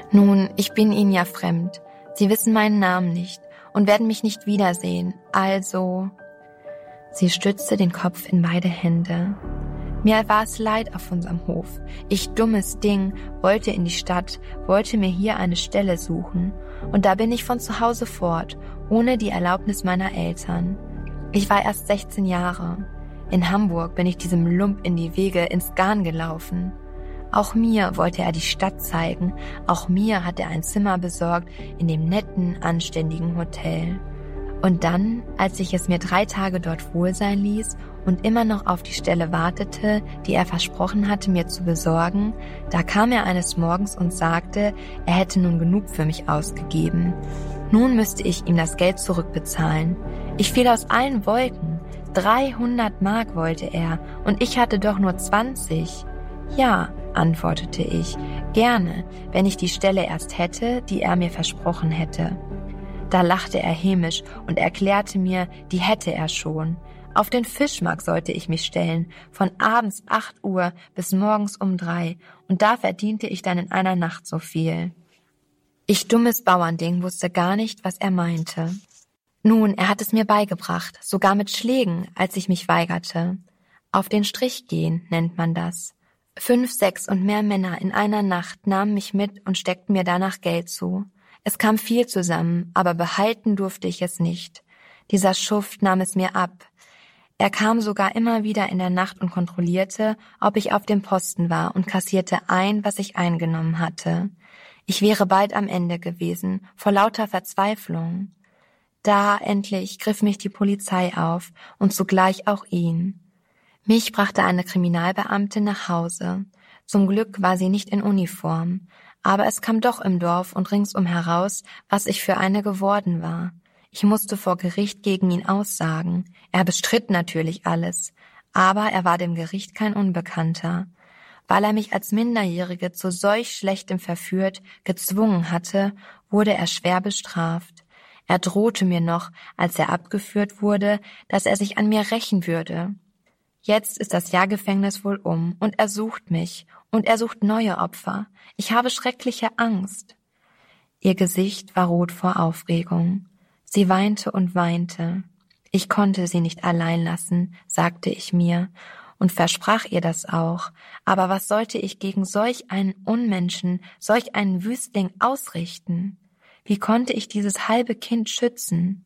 Nun, ich bin Ihnen ja fremd. Sie wissen meinen Namen nicht und werden mich nicht wiedersehen, also... Sie stützte den Kopf in beide Hände. Mir war es leid auf unserem Hof. Ich, dummes Ding, wollte in die Stadt, wollte mir hier eine Stelle suchen. Und da bin ich von zu Hause fort, ohne die Erlaubnis meiner Eltern. Ich war erst 16 Jahre. In Hamburg bin ich diesem Lump in die Wege ins Garn gelaufen. Auch mir wollte er die Stadt zeigen, auch mir hat er ein Zimmer besorgt in dem netten, anständigen Hotel. Und dann, als ich es mir 3 Tage dort wohl sein ließ und immer noch auf die Stelle wartete, die er versprochen hatte, mir zu besorgen, da kam er eines Morgens und sagte, er hätte nun genug für mich ausgegeben. Nun müsste ich ihm das Geld zurückbezahlen. Ich fiel aus allen Wolken. 300 Mark wollte er und ich hatte doch nur 20. Ja, antwortete ich, gerne, wenn ich die Stelle erst hätte, die er mir versprochen hätte. Da lachte er hämisch und erklärte mir, die hätte er schon. Auf den Fischmarkt sollte ich mich stellen, von abends 8 Uhr bis morgens um 3, und da verdiente ich dann in einer Nacht so viel. Ich, dummes Bauernding, wusste gar nicht, was er meinte. Nun, er hat es mir beigebracht, sogar mit Schlägen, als ich mich weigerte. Auf den Strich gehen, nennt man das. 5, 6 und mehr Männer in einer Nacht nahmen mich mit und steckten mir danach Geld zu. Es kam viel zusammen, aber behalten durfte ich es nicht. Dieser Schuft nahm es mir ab. Er kam sogar immer wieder in der Nacht und kontrollierte, ob ich auf dem Posten war und kassierte ein, was ich eingenommen hatte. Ich wäre bald am Ende gewesen, vor lauter Verzweiflung. Da endlich griff mich die Polizei auf und zugleich auch ihn. Mich brachte eine Kriminalbeamtin nach Hause. Zum Glück war sie nicht in Uniform. Aber es kam doch im Dorf und ringsum heraus, was ich für eine geworden war. Ich musste vor Gericht gegen ihn aussagen. Er bestritt natürlich alles, aber er war dem Gericht kein Unbekannter. Weil er mich als Minderjährige zu solch Schlechtem verführt, gezwungen hatte, wurde er schwer bestraft. Er drohte mir noch, als er abgeführt wurde, dass er sich an mir rächen würde. Jetzt ist das Jahr Gefängnis wohl um und er sucht mich und er sucht neue Opfer. Ich habe schreckliche Angst. Ihr Gesicht war rot vor Aufregung. Sie weinte und weinte. Ich konnte sie nicht allein lassen, sagte ich mir und versprach ihr das auch. Aber was sollte ich gegen solch einen Unmenschen, solch einen Wüstling ausrichten? Wie konnte ich dieses halbe Kind schützen?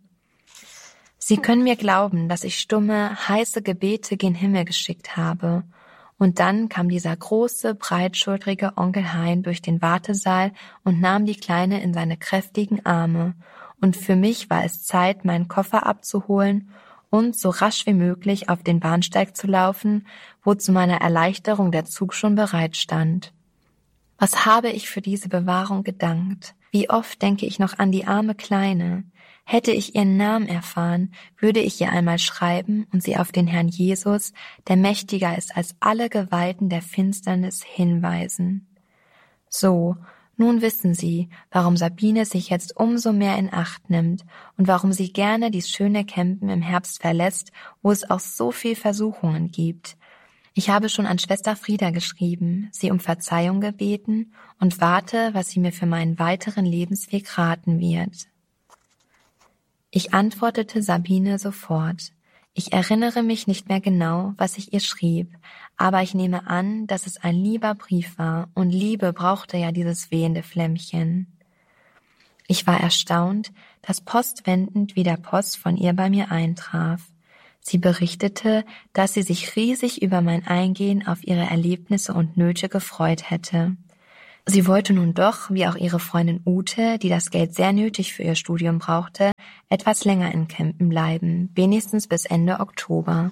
Sie können mir glauben, dass ich stumme, heiße Gebete gen Himmel geschickt habe. Und dann kam dieser große, breitschultrige Onkel Hein durch den Wartesaal und nahm die Kleine in seine kräftigen Arme. Und für mich war es Zeit, meinen Koffer abzuholen und so rasch wie möglich auf den Bahnsteig zu laufen, wo zu meiner Erleichterung der Zug schon bereit stand. Was habe ich für diese Bewahrung gedankt? Wie oft denke ich noch an die arme Kleine. Hätte ich ihren Namen erfahren, würde ich ihr einmal schreiben und sie auf den Herrn Jesus, der mächtiger ist als alle Gewalten der Finsternis, hinweisen. So, nun wissen Sie, warum Sabine sich jetzt umso mehr in Acht nimmt und warum sie gerne dies schöne Campen im Herbst verlässt, wo es auch so viel Versuchungen gibt. Ich habe schon an Schwester Frieda geschrieben, sie um Verzeihung gebeten und warte, was sie mir für meinen weiteren Lebensweg raten wird. Ich antwortete Sabine sofort. Ich erinnere mich nicht mehr genau, was ich ihr schrieb, aber ich nehme an, dass es ein lieber Brief war und Liebe brauchte ja dieses wehende Flämmchen. Ich war erstaunt, dass postwendend wieder Post von ihr bei mir eintraf. Sie berichtete, dass sie sich riesig über mein Eingehen auf ihre Erlebnisse und Nöte gefreut hätte. Sie wollte nun doch, wie auch ihre Freundin Ute, die das Geld sehr nötig für ihr Studium brauchte, etwas länger in Kempen bleiben, wenigstens bis Ende Oktober.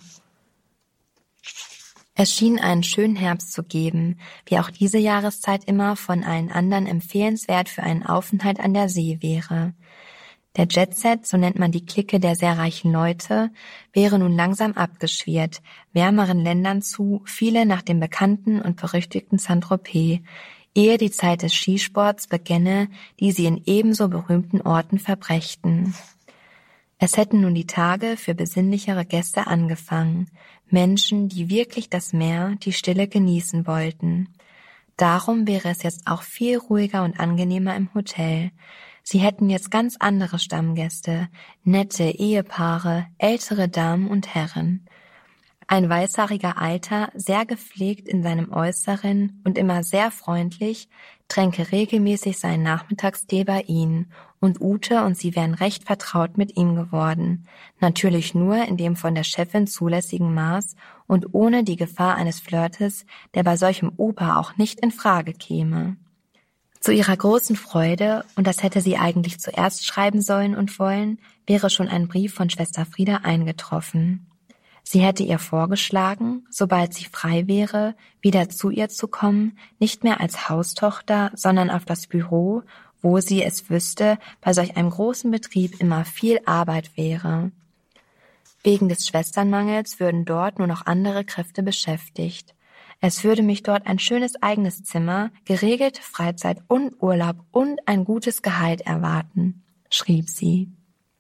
Es schien einen schönen Herbst zu geben, wie auch diese Jahreszeit immer von allen anderen empfehlenswert für einen Aufenthalt an der See wäre. Der Jetset, so nennt man die Clique der sehr reichen Leute, wäre nun langsam abgeschwirrt, wärmeren Ländern zu, viele nach dem bekannten und berüchtigten Saint-Tropez, ehe die Zeit des Skisports begänne, die sie in ebenso berühmten Orten verbrächten. Es hätten nun die Tage für besinnlichere Gäste angefangen, Menschen, die wirklich das Meer, die Stille genießen wollten. Darum wäre es jetzt auch viel ruhiger und angenehmer im Hotel. Sie hätten jetzt ganz andere Stammgäste, nette Ehepaare, ältere Damen und Herren. Ein weißhaariger Alter, sehr gepflegt in seinem Äußeren und immer sehr freundlich, tränke regelmäßig seinen Nachmittagstee bei ihnen, und Ute und sie wären recht vertraut mit ihm geworden. Natürlich nur in dem von der Chefin zulässigen Maß und ohne die Gefahr eines Flirtes, der bei solchem Opa auch nicht in Frage käme. Zu ihrer großen Freude, und das hätte sie eigentlich zuerst schreiben sollen und wollen, wäre schon ein Brief von Schwester Frieda eingetroffen. Sie hätte ihr vorgeschlagen, sobald sie frei wäre, wieder zu ihr zu kommen, nicht mehr als Haustochter, sondern auf das Büro, wo sie es wüsste, bei solch einem großen Betrieb immer viel Arbeit wäre. Wegen des Schwesternmangels würden dort nur noch andere Kräfte beschäftigt. Es würde mich dort ein schönes eigenes Zimmer, geregelte Freizeit und Urlaub und ein gutes Gehalt erwarten, schrieb sie.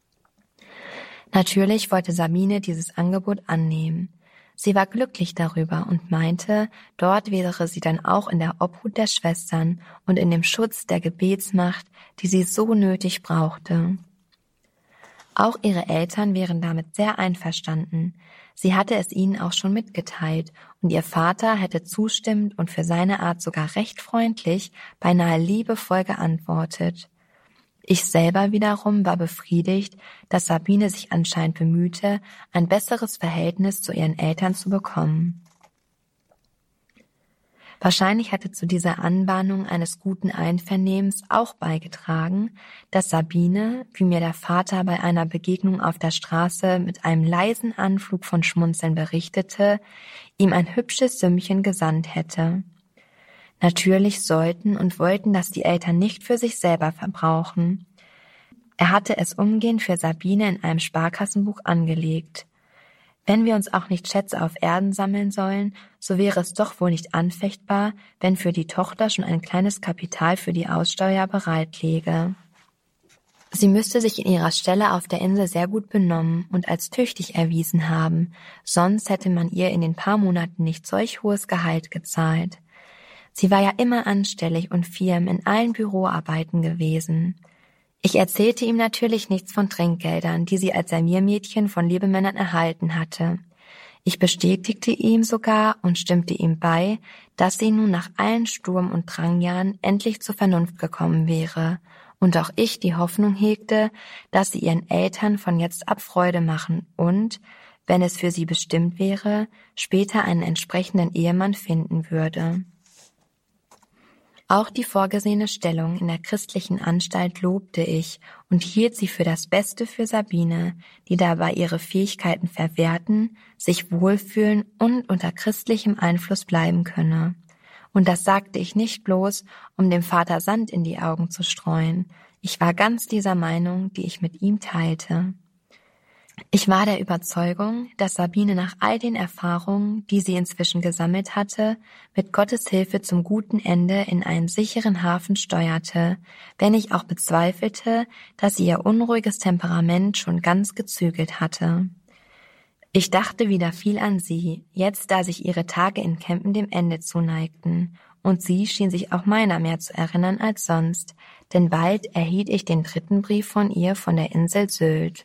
Natürlich wollte Sabine dieses Angebot annehmen. Sie war glücklich darüber und meinte, dort wäre sie dann auch in der Obhut der Schwestern und in dem Schutz der Gebetsmacht, die sie so nötig brauchte. Auch ihre Eltern wären damit sehr einverstanden. Sie hatte es ihnen auch schon mitgeteilt, und ihr Vater hätte zustimmend und für seine Art sogar recht freundlich, beinahe liebevoll geantwortet. Ich selber wiederum war befriedigt, dass Sabine sich anscheinend bemühte, ein besseres Verhältnis zu ihren Eltern zu bekommen. Wahrscheinlich hatte zu dieser Anbahnung eines guten Einvernehmens auch beigetragen, dass Sabine, wie mir der Vater bei einer Begegnung auf der Straße mit einem leisen Anflug von Schmunzeln berichtete, ihm ein hübsches Sümmchen gesandt hätte. Natürlich sollten und wollten das die Eltern nicht für sich selber verbrauchen. Er hatte es umgehend für Sabine in einem Sparkassenbuch angelegt. Wenn wir uns auch nicht Schätze auf Erden sammeln sollen, so wäre es doch wohl nicht anfechtbar, wenn für die Tochter schon ein kleines Kapital für die Aussteuer bereit läge. Sie müsste sich in ihrer Stelle auf der Insel sehr gut benommen und als tüchtig erwiesen haben, sonst hätte man ihr in den paar Monaten nicht solch hohes Gehalt gezahlt. Sie war ja immer anstellig und firm in allen Büroarbeiten gewesen. Ich erzählte ihm natürlich nichts von Trinkgeldern, die sie als Serviermädchen von Lebemännern erhalten hatte. Ich bestätigte ihm sogar und stimmte ihm bei, dass sie nun nach allen Sturm- und Drangjahren endlich zur Vernunft gekommen wäre, und auch ich die Hoffnung hegte, dass sie ihren Eltern von jetzt ab Freude machen und, wenn es für sie bestimmt wäre, später einen entsprechenden Ehemann finden würde. Auch die vorgesehene Stellung in der christlichen Anstalt lobte ich und hielt sie für das Beste für Sabine, die dabei ihre Fähigkeiten verwerten, sich wohlfühlen und unter christlichem Einfluss bleiben könne. Und das sagte ich nicht bloß, um dem Vater Sand in die Augen zu streuen. Ich war ganz dieser Meinung, die ich mit ihm teilte. Ich war der Überzeugung, dass Sabine nach all den Erfahrungen, die sie inzwischen gesammelt hatte, mit Gottes Hilfe zum guten Ende in einen sicheren Hafen steuerte, wenn ich auch bezweifelte, dass sie ihr unruhiges Temperament schon ganz gezügelt hatte. Ich dachte wieder viel an sie, jetzt da sich ihre Tage in Campen dem Ende zuneigten, und sie schien sich auch meiner mehr zu erinnern als sonst, denn bald erhielt ich den 3. Brief von ihr von der Insel Sylt.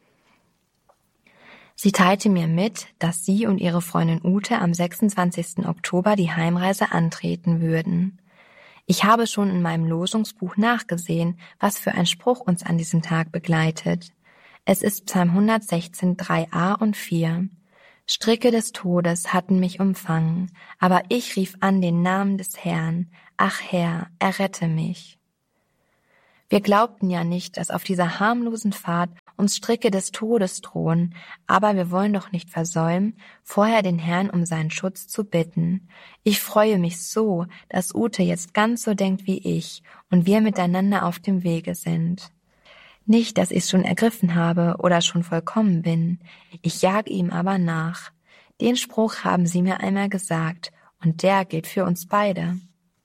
Sie teilte mir mit, dass sie und ihre Freundin Ute am 26. Oktober die Heimreise antreten würden. Ich habe schon in meinem Losungsbuch nachgesehen, was für ein Spruch uns an diesem Tag begleitet. Es ist Psalm 116, 3a und 4. Stricke des Todes hatten mich umfangen, aber ich rief an den Namen des Herrn. Ach Herr, errette mich. Wir glaubten ja nicht, dass auf dieser harmlosen Fahrt uns Stricke des Todes drohen, aber wir wollen doch nicht versäumen, vorher den Herrn um seinen Schutz zu bitten. Ich freue mich so, dass Ute jetzt ganz so denkt wie ich und wir miteinander auf dem Wege sind. Nicht, dass ich's schon ergriffen habe oder schon vollkommen bin, ich jage ihm aber nach. Den Spruch haben sie mir einmal gesagt, und der gilt für uns beide.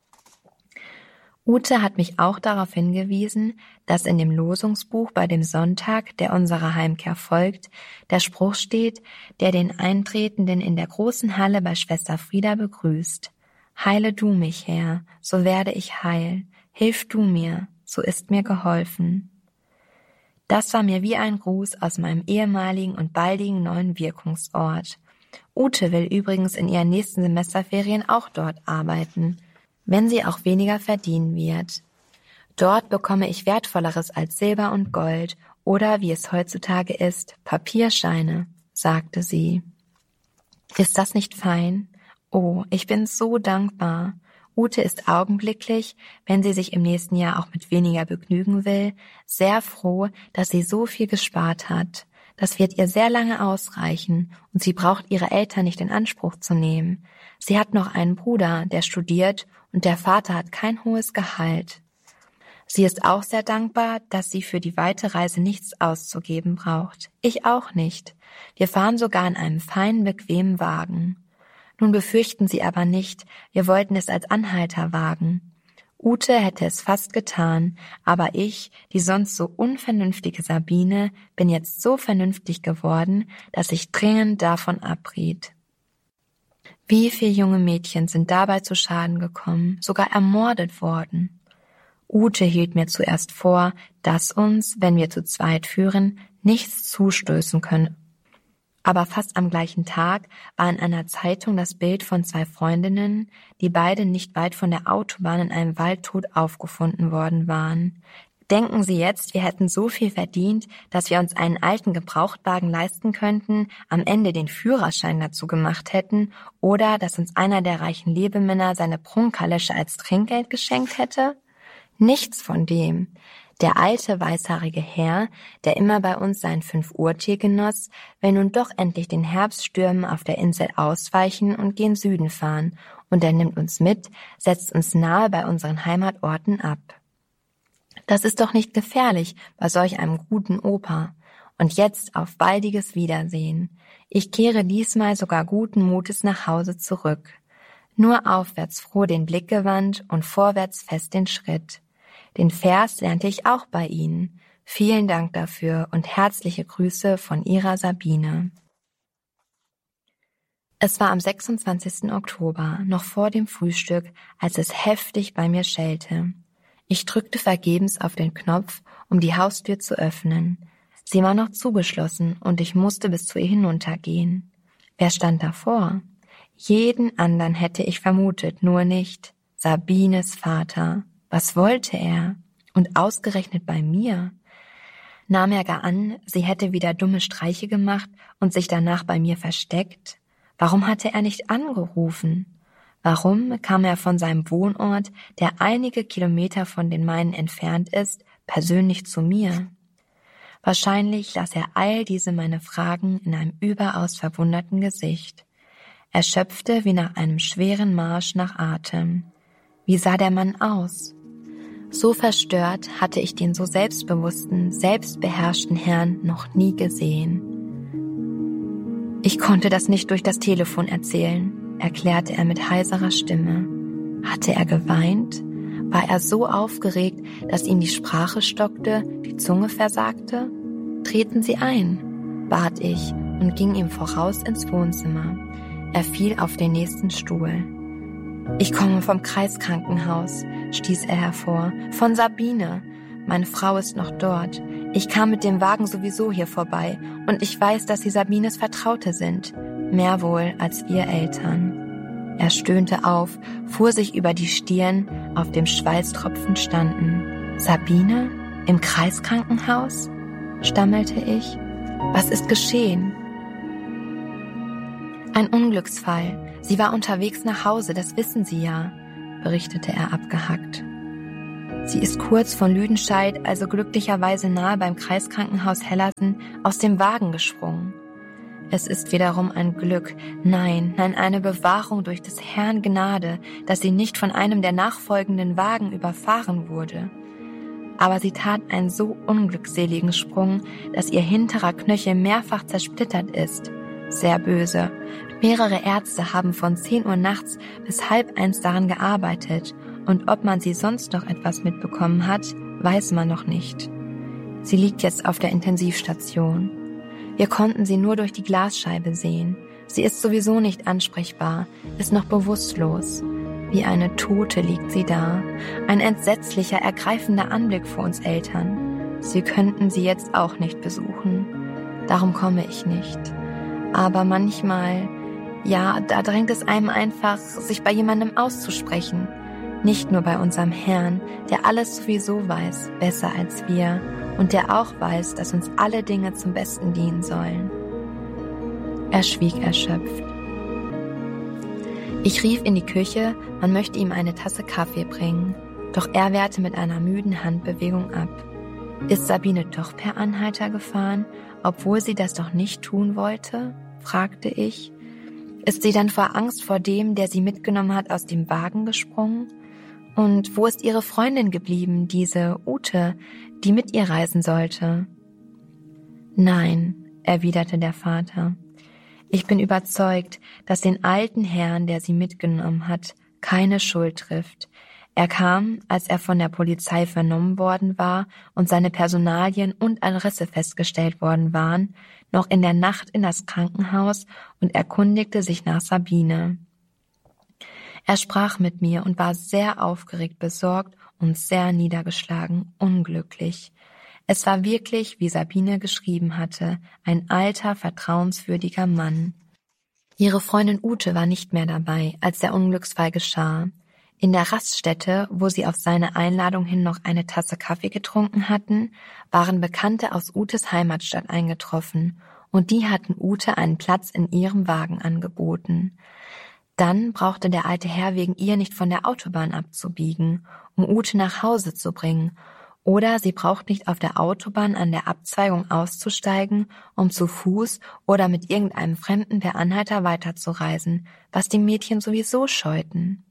Ute hat mich auch darauf hingewiesen, dass in dem Losungsbuch bei dem Sonntag, der unserer Heimkehr folgt, der Spruch steht, der den Eintretenden in der großen Halle bei Schwester Frieda begrüßt. Heile du mich, Herr, so werde ich heil. Hilf du mir, so ist mir geholfen. Das war mir wie ein Gruß aus meinem ehemaligen und baldigen neuen Wirkungsort. Ute will übrigens in ihren nächsten Semesterferien auch dort arbeiten, wenn sie auch weniger verdienen wird. Dort bekomme ich Wertvolleres als Silber und Gold oder, wie es heutzutage ist, Papierscheine, sagte sie. Ist das nicht fein? Oh, ich bin so dankbar. Ute ist augenblicklich, wenn sie sich im nächsten Jahr auch mit weniger begnügen will, sehr froh, dass sie so viel gespart hat. Das wird ihr sehr lange ausreichen und sie braucht ihre Eltern nicht in Anspruch zu nehmen. Sie hat noch einen Bruder, der studiert und der Vater hat kein hohes Gehalt. Sie ist auch sehr dankbar, dass sie für die weite Reise nichts auszugeben braucht. Ich auch nicht. Wir fahren sogar in einem feinen, bequemen Wagen. Nun befürchten Sie aber nicht, wir wollten es als Anhalter wagen. Ute hätte es fast getan, aber ich, die sonst so unvernünftige Sabine, bin jetzt so vernünftig geworden, dass ich dringend davon abriet. Wie viele junge Mädchen sind dabei zu Schaden gekommen, sogar ermordet worden? Ute hielt mir zuerst vor, dass uns, wenn wir zu zweit führen, nichts zustößen könne. Aber fast am gleichen Tag war in einer Zeitung das Bild von 2 Freundinnen, die beide nicht weit von der Autobahn in einem Wald tot aufgefunden worden waren. Denken Sie jetzt, wir hätten so viel verdient, dass wir uns einen alten Gebrauchtwagen leisten könnten, am Ende den Führerschein dazu gemacht hätten oder dass uns einer der reichen Lebemänner seine Prunkkalesche als Trinkgeld geschenkt hätte? Nichts von dem. Der alte, weißhaarige Herr, der immer bei uns seinen 5-Uhr-Tee genoss, will nun doch endlich den Herbststürmen auf der Insel ausweichen und gen Süden fahren, und er nimmt uns mit, setzt uns nahe bei unseren Heimatorten ab. Das ist doch nicht gefährlich bei solch einem guten Opa. Und jetzt auf baldiges Wiedersehen. Ich kehre diesmal sogar guten Mutes nach Hause zurück. Nur aufwärts froh den Blick gewandt und vorwärts fest den Schritt. Den Vers lernte ich auch bei Ihnen. Vielen Dank dafür und herzliche Grüße von Ihrer Sabine. Es war am 26. Oktober, noch vor dem Frühstück, als es heftig bei mir schellte. Ich drückte vergebens auf den Knopf, um die Haustür zu öffnen. Sie war noch zugeschlossen und ich musste bis zu ihr hinuntergehen. Wer stand davor? Jeden anderen hätte ich vermutet, nur nicht Sabines Vater. Was wollte er? Und ausgerechnet bei mir? Nahm er gar an, sie hätte wieder dumme Streiche gemacht und sich danach bei mir versteckt? Warum hatte er nicht angerufen? Warum kam er von seinem Wohnort, der einige Kilometer von den meinen entfernt ist, persönlich zu mir? Wahrscheinlich las er all diese meine Fragen in einem überaus verwunderten Gesicht. Er schöpfte wie nach einem schweren Marsch nach Atem. Wie sah der Mann aus? So verstört hatte ich den so selbstbewussten, selbstbeherrschten Herrn noch nie gesehen. Ich konnte das nicht durch das Telefon erzählen, erklärte er mit heiserer Stimme. Hatte er geweint? War er so aufgeregt, dass ihm die Sprache stockte, die Zunge versagte? Treten Sie ein, bat ich und ging ihm voraus ins Wohnzimmer. Er fiel auf den nächsten Stuhl. Ich komme vom Kreiskrankenhaus, stieß er hervor. Von Sabine. Meine Frau ist noch dort. Ich kam mit dem Wagen sowieso hier vorbei und ich weiß, dass Sie Sabines Vertraute sind. Mehr wohl als wir Eltern. Er stöhnte auf, fuhr sich über die Stirn, auf dem Schweißtropfen standen. Sabine? Im Kreiskrankenhaus? Stammelte ich. Was ist geschehen? Ein Unglücksfall. Sie war unterwegs nach Hause, das wissen Sie ja, berichtete er abgehackt. Sie ist kurz von Lüdenscheid, also glücklicherweise nahe beim Kreiskrankenhaus Hellersen, aus dem Wagen gesprungen. Es ist wiederum ein Glück, nein, eine Bewahrung durch des Herrn Gnade, dass sie nicht von einem der nachfolgenden Wagen überfahren wurde. Aber sie tat einen so unglückseligen Sprung, dass ihr hinterer Knöchel mehrfach zersplittert ist. Sehr böse. Mehrere Ärzte haben von 10 Uhr nachts bis 12:30 daran gearbeitet und ob man sie sonst noch etwas mitbekommen hat, weiß man noch nicht. Sie liegt jetzt auf der Intensivstation. Wir konnten sie nur durch die Glasscheibe sehen. Sie ist sowieso nicht ansprechbar, ist noch bewusstlos. Wie eine Tote liegt sie da. Ein entsetzlicher, ergreifender Anblick für uns Eltern. Sie könnten sie jetzt auch nicht besuchen. Darum komme ich nicht. Aber manchmal, ja, da drängt es einem einfach, sich bei jemandem auszusprechen. Nicht nur bei unserem Herrn, der alles sowieso weiß, besser als wir, und der auch weiß, dass uns alle Dinge zum Besten dienen sollen. Er schwieg erschöpft. Ich rief in die Küche, man möchte ihm eine Tasse Kaffee bringen, doch er wehrte mit einer müden Handbewegung ab. Ist Sabine doch per Anhalter gefahren, obwohl sie das doch nicht tun wollte? Fragte ich. Ist sie dann vor Angst vor dem, der sie mitgenommen hat, aus dem Wagen gesprungen? Und wo ist ihre Freundin geblieben, diese Ute, die mit ihr reisen sollte? Nein, erwiderte der Vater. Ich bin überzeugt, dass den alten Herrn, der sie mitgenommen hat, keine Schuld trifft. Er kam, als er von der Polizei vernommen worden war und seine Personalien und Adresse festgestellt worden waren, noch in der Nacht in das Krankenhaus und erkundigte sich nach Sabine. Er sprach mit mir und war sehr aufgeregt, besorgt und sehr niedergeschlagen, unglücklich. Es war wirklich, wie Sabine geschrieben hatte, ein alter, vertrauenswürdiger Mann. Ihre Freundin Ute war nicht mehr dabei, als der Unglücksfall geschah. In der Raststätte, wo sie auf seine Einladung hin noch eine Tasse Kaffee getrunken hatten, waren Bekannte aus Utes Heimatstadt eingetroffen, und die hatten Ute einen Platz in ihrem Wagen angeboten. Dann brauchte der alte Herr wegen ihr nicht von der Autobahn abzubiegen, um Ute nach Hause zu bringen, oder sie braucht nicht auf der Autobahn an der Abzweigung auszusteigen, um zu Fuß oder mit irgendeinem Fremden per Anhalter weiterzureisen, was die Mädchen sowieso scheuten.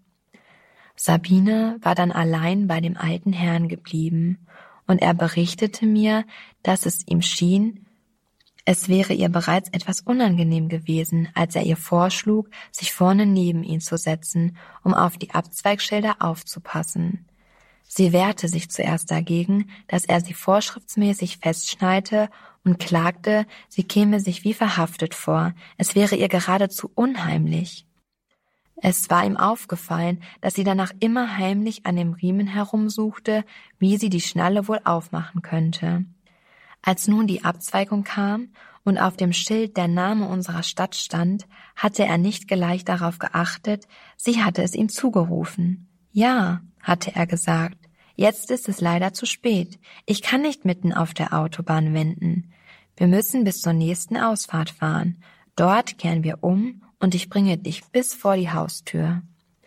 Sabine war dann allein bei dem alten Herrn geblieben, und er berichtete mir, dass es ihm schien, es wäre ihr bereits etwas unangenehm gewesen, als er ihr vorschlug, sich vorne neben ihn zu setzen, um auf die Abzweigschilder aufzupassen. Sie wehrte sich zuerst dagegen, dass er sie vorschriftsmäßig festschneide und klagte, sie käme sich wie verhaftet vor, es wäre ihr geradezu unheimlich. Es war ihm aufgefallen, dass sie danach immer heimlich an dem Riemen herumsuchte, wie sie die Schnalle wohl aufmachen könnte. Als nun die Abzweigung kam und auf dem Schild der Name unserer Stadt stand, hatte er nicht gleich darauf geachtet, sie hatte es ihm zugerufen. Ja, hatte er gesagt, jetzt ist es leider zu spät. Ich kann nicht mitten auf der Autobahn wenden. Wir müssen bis zur nächsten Ausfahrt fahren. Dort kehren wir um und ich bringe dich bis vor die Haustür.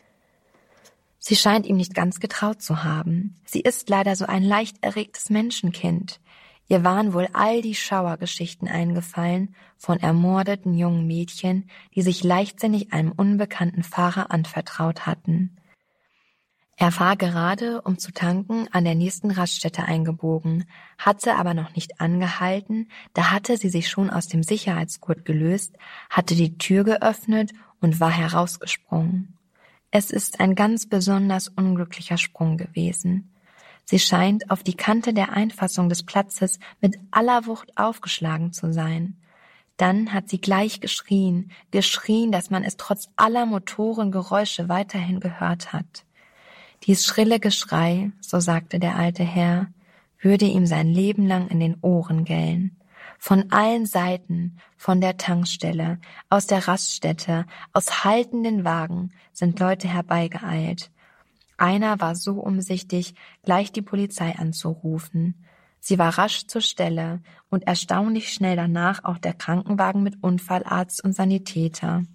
Sie scheint ihm nicht ganz getraut zu haben. Sie ist leider so ein leicht erregtes Menschenkind. Ihr waren wohl all die Schauergeschichten eingefallen von ermordeten jungen Mädchen, die sich leichtsinnig einem unbekannten Fahrer anvertraut hatten. Er war gerade, um zu tanken, an der nächsten Raststätte eingebogen, hatte aber noch nicht angehalten, da hatte sie sich schon aus dem Sicherheitsgurt gelöst, hatte die Tür geöffnet und war herausgesprungen. Es ist ein ganz besonders unglücklicher Sprung gewesen. Sie scheint auf die Kante der Einfassung des Platzes mit aller Wucht aufgeschlagen zu sein. Dann hat sie gleich geschrien, dass man es trotz aller Motorengeräusche weiterhin gehört hat. Dies schrille Geschrei, so sagte der alte Herr, würde ihm sein Leben lang in den Ohren gellen. Von allen Seiten, von der Tankstelle, aus der Raststätte, aus haltenden Wagen sind Leute herbeigeeilt. Einer war so umsichtig, gleich die Polizei anzurufen. Sie war rasch zur Stelle und erstaunlich schnell danach auch der Krankenwagen mit Unfallarzt und Sanitäter.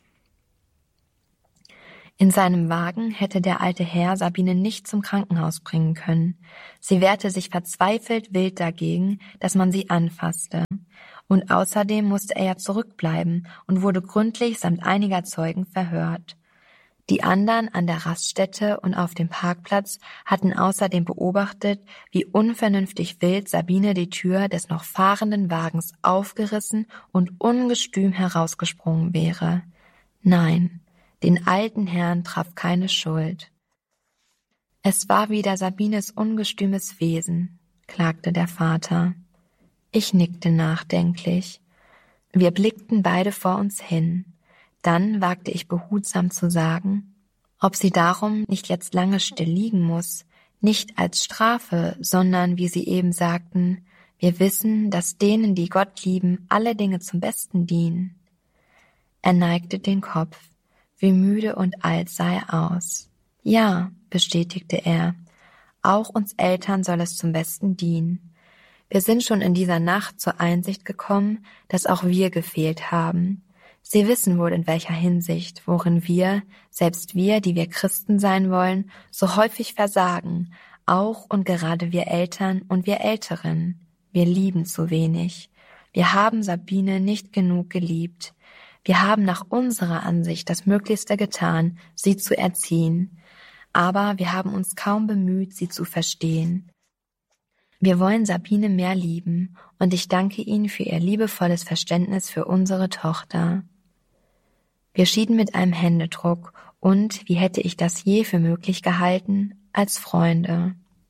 In seinem Wagen hätte der alte Herr Sabine nicht zum Krankenhaus bringen können. Sie wehrte sich verzweifelt wild dagegen, dass man sie anfasste. Und außerdem musste er ja zurückbleiben und wurde gründlich samt einiger Zeugen verhört. Die anderen an der Raststätte und auf dem Parkplatz hatten außerdem beobachtet, wie unvernünftig wild Sabine die Tür des noch fahrenden Wagens aufgerissen und ungestüm herausgesprungen wäre. Nein, den alten Herrn traf keine Schuld. Es war wieder Sabines ungestümes Wesen, klagte der Vater. Ich nickte nachdenklich. Wir blickten beide vor uns hin. Dann wagte ich behutsam zu sagen, Ob sie darum nicht jetzt lange still liegen muss, nicht als Strafe, sondern, wie sie eben sagten, wir wissen, dass denen, die Gott lieben, alle Dinge zum Besten dienen. Er neigte den Kopf, wie müde und alt sah er aus. Ja, bestätigte er, auch uns Eltern soll es zum Besten dienen. Wir sind schon in dieser Nacht zur Einsicht gekommen, dass auch wir gefehlt haben. Sie wissen wohl in welcher Hinsicht, worin wir, selbst wir, die wir Christen sein wollen, so häufig versagen, auch und gerade wir Eltern und wir Älteren. Wir lieben zu wenig. Wir haben Sabine nicht genug geliebt. Wir haben nach unserer Ansicht das Möglichste getan, sie zu erziehen. Aber wir haben uns kaum bemüht, sie zu verstehen. Wir wollen Sabine mehr lieben und ich danke Ihnen für Ihr liebevolles Verständnis für unsere Tochter. Wir schieden mit einem Händedruck und, wie hätte ich das je für möglich gehalten, als Freunde.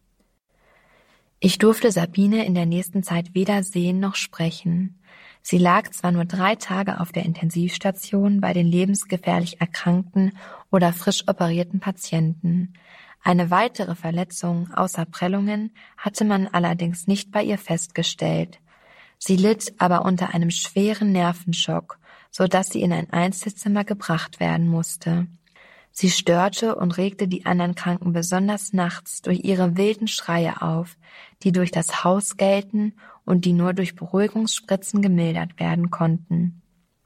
Ich durfte Sabine in der nächsten Zeit weder sehen noch sprechen. Sie lag zwar nur 3 Tage auf der Intensivstation bei den lebensgefährlich erkrankten oder frisch operierten Patienten. Eine weitere Verletzung außer Prellungen hatte man allerdings nicht bei ihr festgestellt. Sie litt aber unter einem schweren Nervenschock, so dass sie in ein Einzelzimmer gebracht werden musste. Sie störte und regte die anderen Kranken besonders nachts durch ihre wilden Schreie auf, die durch das Haus gellten und die nur durch Beruhigungsspritzen gemildert werden konnten.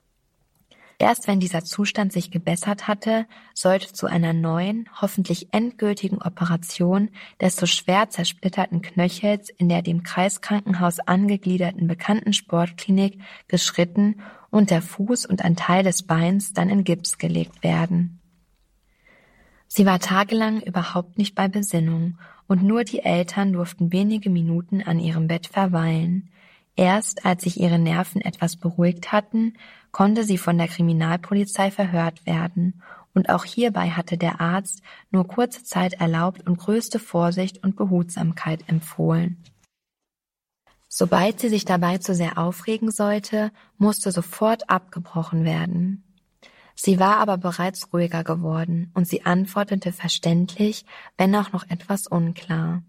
Erst wenn dieser Zustand sich gebessert hatte, sollte zu einer neuen, hoffentlich endgültigen Operation des so schwer zersplitterten Knöchels in der dem Kreiskrankenhaus angegliederten bekannten Sportklinik geschritten und der Fuß und ein Teil des Beins dann in Gips gelegt werden. Sie war tagelang überhaupt nicht bei Besinnung und nur die Eltern durften wenige Minuten an ihrem Bett verweilen. Erst als sich ihre Nerven etwas beruhigt hatten, konnte sie von der Kriminalpolizei verhört werden, und auch hierbei hatte der Arzt nur kurze Zeit erlaubt und größte Vorsicht und Behutsamkeit empfohlen. Sobald sie sich dabei zu sehr aufregen sollte, musste sofort abgebrochen werden. Sie war aber bereits ruhiger geworden und sie antwortete verständlich, wenn auch noch etwas unklar.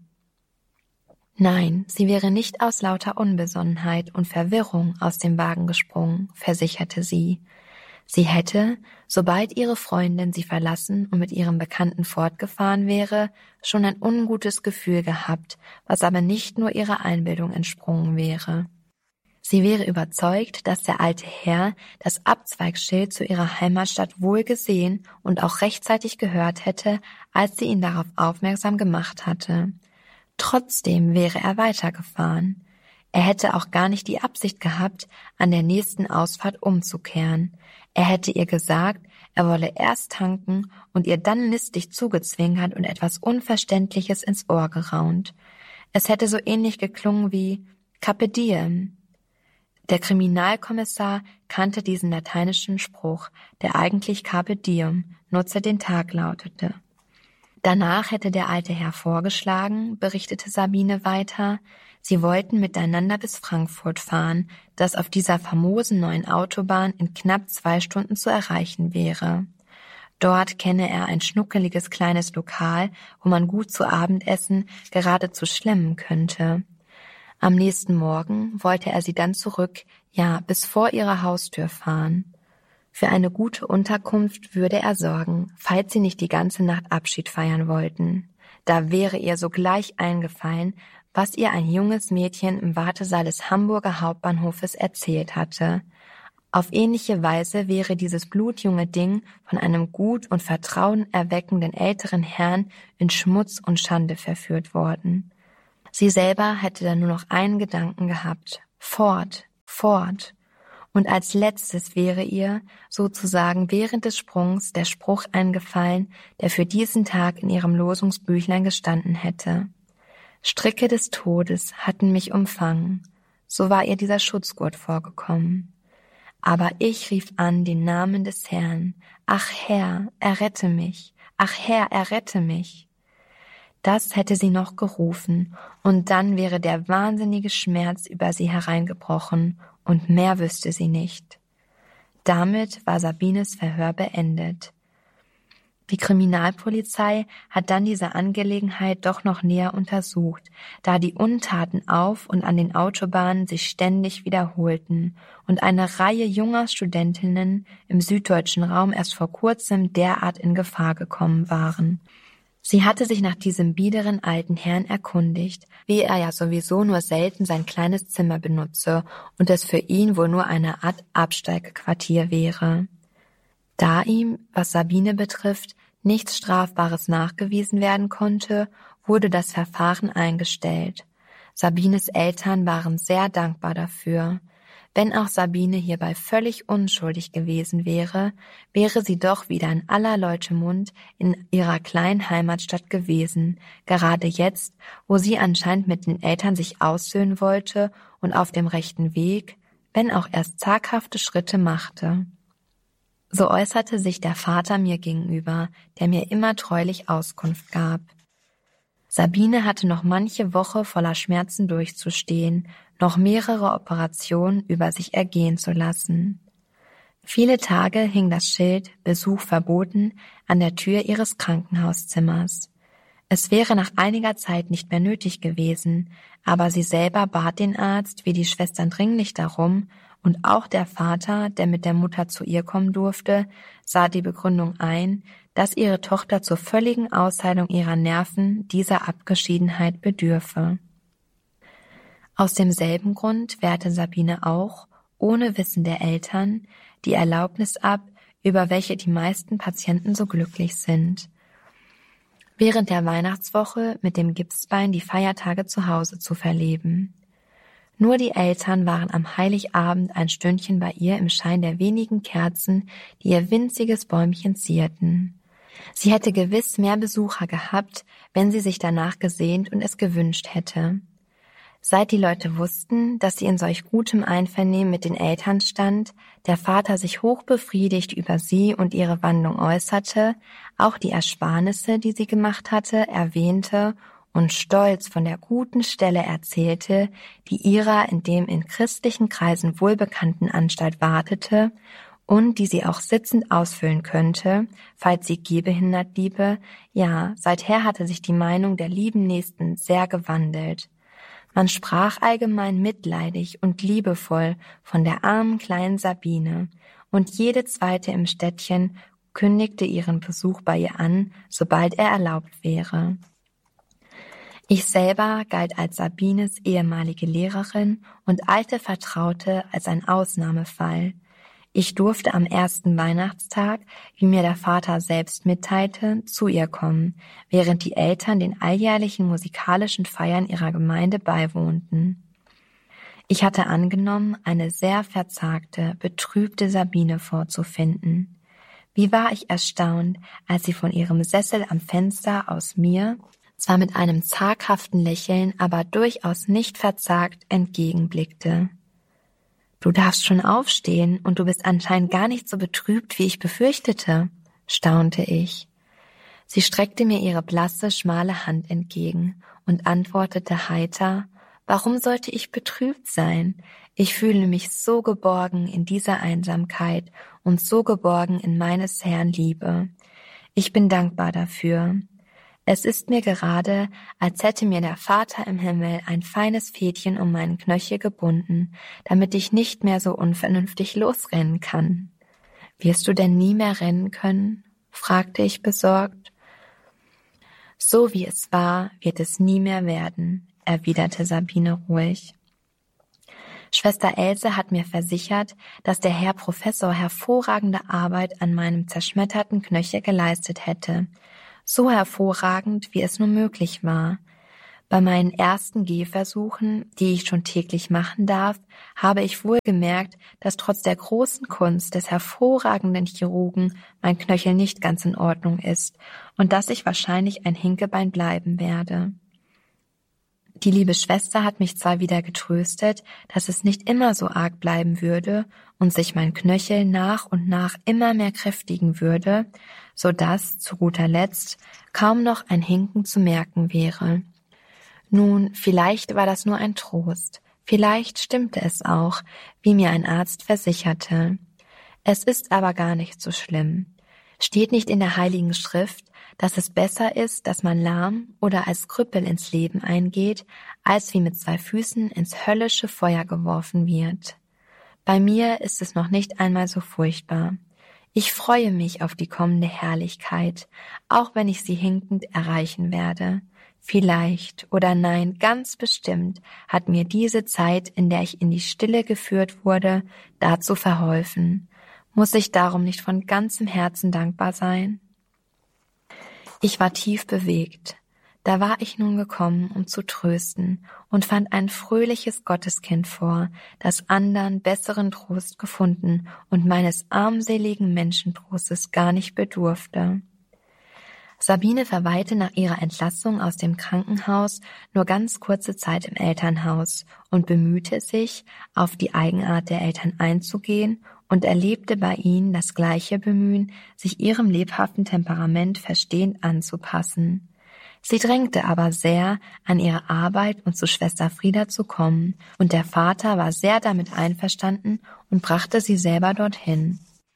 Nein, sie wäre nicht aus lauter Unbesonnenheit und Verwirrung aus dem Wagen gesprungen, versicherte sie. Sie hätte, sobald ihre Freundin sie verlassen und mit ihrem Bekannten fortgefahren wäre, schon ein ungutes Gefühl gehabt, was aber nicht nur ihrer Einbildung entsprungen wäre. Sie wäre überzeugt, dass der alte Herr das Abzweigsschild zu ihrer Heimatstadt wohl gesehen und auch rechtzeitig gehört hätte, als sie ihn darauf aufmerksam gemacht hatte. Trotzdem wäre er weitergefahren. Er hätte auch gar nicht die Absicht gehabt, an der nächsten Ausfahrt umzukehren. Er hätte ihr gesagt, er wolle erst tanken und ihr dann listig zugezwinkert und etwas Unverständliches ins Ohr geraunt. Es hätte so ähnlich geklungen wie Carpe diem. Der Kriminalkommissar kannte diesen lateinischen Spruch, der eigentlich Carpe diem, nutze den Tag lautete. Danach hätte der alte Herr vorgeschlagen, berichtete Sabine weiter, sie wollten miteinander bis Frankfurt fahren, das auf dieser famosen neuen Autobahn in knapp 2 Stunden zu erreichen wäre. Dort kenne er ein schnuckeliges kleines Lokal, wo man gut zu Abendessen geradezu schlemmen könnte. Am nächsten Morgen wollte er sie dann zurück, ja, bis vor ihrer Haustür fahren. Für eine gute Unterkunft würde er sorgen, falls sie nicht die ganze Nacht Abschied feiern wollten. Da wäre ihr sogleich eingefallen, was ihr ein junges Mädchen im Wartesaal des Hamburger Hauptbahnhofes erzählt hatte. Auf ähnliche Weise wäre dieses blutjunge Ding von einem gut und vertrauenerweckenden älteren Herrn in Schmutz und Schande verführt worden. Sie selber hätte dann nur noch einen Gedanken gehabt: fort, fort. Und als letztes wäre ihr, sozusagen während des Sprungs, der Spruch eingefallen, der für diesen Tag in ihrem Losungsbüchlein gestanden hätte. Stricke des Todes hatten mich umfangen. So war ihr dieser Schutzgurt vorgekommen. Aber ich rief an den Namen des Herrn. Ach Herr, errette mich. Ach Herr, errette mich. Das hätte sie noch gerufen, und dann wäre der wahnsinnige Schmerz über sie hereingebrochen, und mehr wüsste sie nicht. Damit war Sabines Verhör beendet. Die Kriminalpolizei hat dann diese Angelegenheit doch noch näher untersucht, da die Untaten auf und an den Autobahnen sich ständig wiederholten und eine Reihe junger Studentinnen im süddeutschen Raum erst vor kurzem derart in Gefahr gekommen waren. Sie hatte sich nach diesem biederen alten Herrn erkundigt, wie er ja sowieso nur selten sein kleines Zimmer benutze und es für ihn wohl nur eine Art Absteigequartier wäre. Da ihm, was Sabine betrifft, nichts Strafbares nachgewiesen werden konnte, wurde das Verfahren eingestellt. Sabines Eltern waren sehr dankbar dafür. Wenn auch Sabine hierbei völlig unschuldig gewesen wäre, wäre sie doch wieder in aller Leute Mund in ihrer kleinen Heimatstadt gewesen, gerade jetzt, wo sie anscheinend mit den Eltern sich aussöhnen wollte und auf dem rechten Weg, wenn auch erst zaghafte Schritte machte. So äußerte sich der Vater mir gegenüber, der mir immer treulich Auskunft gab. Sabine hatte noch manche Woche voller Schmerzen durchzustehen, noch mehrere Operationen über sich ergehen zu lassen. Viele Tage hing das Schild »Besuch verboten« an der Tür ihres Krankenhauszimmers. Es wäre nach einiger Zeit nicht mehr nötig gewesen, aber sie selber bat den Arzt wie die Schwestern dringlich darum, und auch der Vater, der mit der Mutter zu ihr kommen durfte, sah die Begründung ein, dass ihre Tochter zur völligen Ausheilung ihrer Nerven dieser Abgeschiedenheit bedürfe. Aus demselben Grund wehrte Sabine auch, ohne Wissen der Eltern, die Erlaubnis ab, über welche die meisten Patienten so glücklich sind, während der Weihnachtswoche mit dem Gipsbein die Feiertage zu Hause zu verleben. Nur die Eltern waren am Heiligabend ein Stündchen bei ihr im Schein der wenigen Kerzen, die ihr winziges Bäumchen zierten. Sie hätte gewiss mehr Besucher gehabt, wenn sie sich danach gesehnt und es gewünscht hätte. Seit die Leute wussten, dass sie in solch gutem Einvernehmen mit den Eltern stand, der Vater sich hochbefriedigt über sie und ihre Wandlung äußerte, auch die Ersparnisse, die sie gemacht hatte, erwähnte und stolz von der guten Stelle erzählte, die ihrer in dem in christlichen Kreisen wohlbekannten Anstalt wartete und die sie auch sitzend ausfüllen könnte, falls sie gehbehindert bliebe, ja, seither hatte sich die Meinung der lieben Nächsten sehr gewandelt. Man sprach allgemein mitleidig und liebevoll von der armen kleinen Sabine, und jede zweite im Städtchen kündigte ihren Besuch bei ihr an, sobald er erlaubt wäre. Ich selber galt als Sabines ehemalige Lehrerin und alte Vertraute als ein Ausnahmefall. Ich durfte am ersten Weihnachtstag, wie mir der Vater selbst mitteilte, zu ihr kommen, während die Eltern den alljährlichen musikalischen Feiern ihrer Gemeinde beiwohnten. Ich hatte angenommen, eine sehr verzagte, betrübte Sabine vorzufinden. Wie war ich erstaunt, als sie von ihrem Sessel am Fenster aus mir, zwar mit einem zaghaften Lächeln, aber durchaus nicht verzagt, entgegenblickte. »Du darfst schon aufstehen und du bist anscheinend gar nicht so betrübt, wie ich befürchtete«, staunte ich. Sie streckte mir ihre blasse, schmale Hand entgegen und antwortete heiter, »Warum sollte ich betrübt sein? Ich fühle mich so geborgen in dieser Einsamkeit und so geborgen in meines Herrn Liebe. Ich bin dankbar dafür. Es ist mir gerade, als hätte mir der Vater im Himmel ein feines Fädchen um meinen Knöchel gebunden, damit ich nicht mehr so unvernünftig losrennen kann.« »Wirst du denn nie mehr rennen können?« fragte ich besorgt. »So wie es war, wird es nie mehr werden«, erwiderte Sabine ruhig. Schwester Else hat mir versichert, dass der Herr Professor hervorragende Arbeit an meinem zerschmetterten Knöchel geleistet hätte. So hervorragend, wie es nur möglich war. Bei meinen ersten Gehversuchen, die ich schon täglich machen darf, habe ich wohl gemerkt, dass trotz der großen Kunst des hervorragenden Chirurgen mein Knöchel nicht ganz in Ordnung ist und dass ich wahrscheinlich ein Hinkebein bleiben werde. Die liebe Schwester hat mich zwar wieder getröstet, dass es nicht immer so arg bleiben würde und sich mein Knöchel nach und nach immer mehr kräftigen würde, so dass, zu guter Letzt, kaum noch ein Hinken zu merken wäre. Nun, vielleicht war das nur ein Trost, vielleicht stimmte es auch, wie mir ein Arzt versicherte. Es ist aber gar nicht so schlimm. Steht nicht in der Heiligen Schrift, dass es besser ist, dass man lahm oder als Krüppel ins Leben eingeht, als wie mit 2 Füßen ins höllische Feuer geworfen wird? Bei mir ist es noch nicht einmal so furchtbar. Ich freue mich auf die kommende Herrlichkeit, auch wenn ich sie hinkend erreichen werde. Vielleicht oder nein, ganz bestimmt hat mir diese Zeit, in der ich in die Stille geführt wurde, dazu verholfen. Muss ich darum nicht von ganzem Herzen dankbar sein? Ich war tief bewegt. Da war ich nun gekommen, um zu trösten, und fand ein fröhliches Gotteskind vor, das andern besseren Trost gefunden und meines armseligen Menschentrostes gar nicht bedurfte. Sabine verweilte nach ihrer Entlassung aus dem Krankenhaus nur ganz kurze Zeit im Elternhaus und bemühte sich, auf die Eigenart der Eltern einzugehen und erlebte bei ihnen das gleiche Bemühen, sich ihrem lebhaften Temperament verstehend anzupassen. Sie drängte aber sehr, an ihre Arbeit und zu Schwester Frieda zu kommen, und der Vater war sehr damit einverstanden und brachte sie selber dorthin.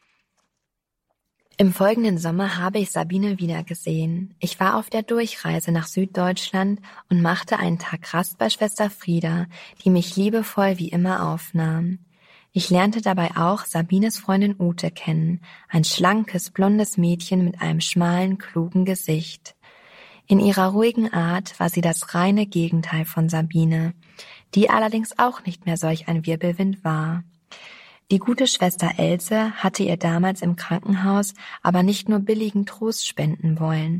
Im folgenden Sommer habe ich Sabine wiedergesehen. Ich war auf der Durchreise nach Süddeutschland und machte einen Tag Rast bei Schwester Frieda, die mich liebevoll wie immer aufnahm. Ich lernte dabei auch Sabines Freundin Ute kennen, ein schlankes, blondes Mädchen mit einem schmalen, klugen Gesicht. In ihrer ruhigen Art war sie das reine Gegenteil von Sabine, die allerdings auch nicht mehr solch ein Wirbelwind war. Die gute Schwester Else hatte ihr damals im Krankenhaus aber nicht nur billigen Trost spenden wollen.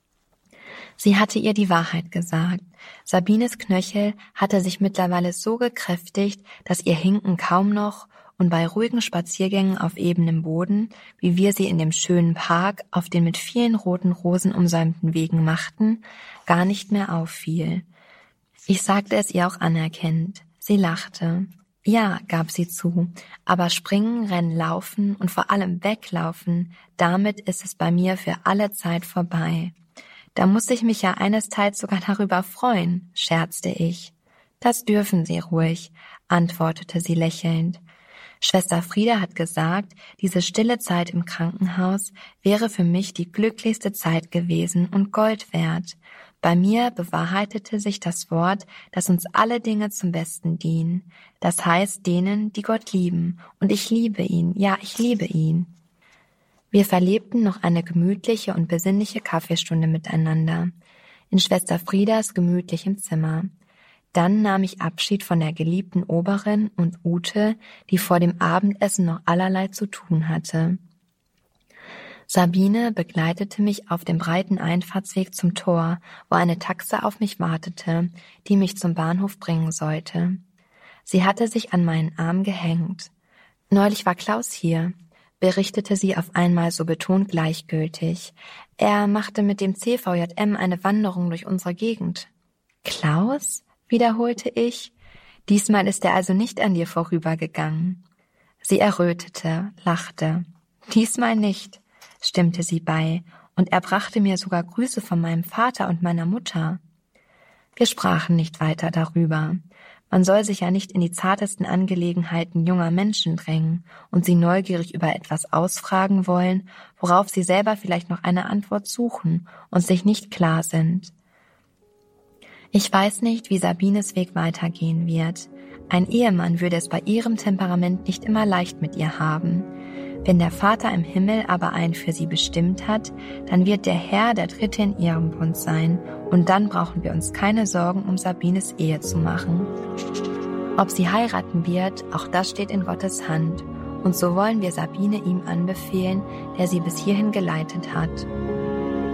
Sie hatte ihr die Wahrheit gesagt. Sabines Knöchel hatte sich mittlerweile so gekräftigt, dass ihr Hinken kaum noch und bei ruhigen Spaziergängen auf ebenem Boden, wie wir sie in dem schönen Park auf den mit vielen roten Rosen umsäumten Wegen machten, gar nicht mehr auffiel. Ich sagte es ihr auch anerkennend. Sie lachte. Ja, gab sie zu, aber Springen, Rennen, Laufen und vor allem Weglaufen, damit ist es bei mir für alle Zeit vorbei. Da muss ich mich ja einesteils sogar darüber freuen, scherzte ich. Das dürfen Sie ruhig, antwortete sie lächelnd. Schwester Frieda hat gesagt, diese stille Zeit im Krankenhaus wäre für mich die glücklichste Zeit gewesen und Gold wert. Bei mir bewahrheitete sich das Wort, dass uns alle Dinge zum Besten dienen. Das heißt denen, die Gott lieben. Und ich liebe ihn. Ja, ich liebe ihn. Wir verlebten noch eine gemütliche und besinnliche Kaffeestunde miteinander. In Schwester Friedas gemütlichem Zimmer. Dann nahm ich Abschied von der geliebten Oberin und Ute, die vor dem Abendessen noch allerlei zu tun hatte. Sabine begleitete mich auf dem breiten Einfahrtsweg zum Tor, wo eine Taxe auf mich wartete, die mich zum Bahnhof bringen sollte. Sie hatte sich an meinen Arm gehängt. Neulich war Klaus hier, berichtete sie auf einmal so betont gleichgültig. Er machte mit dem CVJM eine Wanderung durch unsere Gegend. Klaus? Wiederholte ich. Diesmal ist er also nicht an dir vorübergegangen. Sie errötete, lachte. Diesmal nicht, stimmte sie bei, und er brachte mir sogar Grüße von meinem Vater und meiner Mutter. Wir sprachen nicht weiter darüber. Man soll sich ja nicht in die zartesten Angelegenheiten junger Menschen drängen und sie neugierig über etwas ausfragen wollen, worauf sie selber vielleicht noch eine Antwort suchen und sich nicht klar sind. Ich weiß nicht, wie Sabines Weg weitergehen wird. Ein Ehemann würde es bei ihrem Temperament nicht immer leicht mit ihr haben. Wenn der Vater im Himmel aber einen für sie bestimmt hat, dann wird der Herr der Dritte in ihrem Bund sein, und dann brauchen wir uns keine Sorgen um Sabines Ehe zu machen. Ob sie heiraten wird, auch das steht in Gottes Hand, und so wollen wir Sabine ihm anbefehlen, der sie bis hierhin geleitet hat.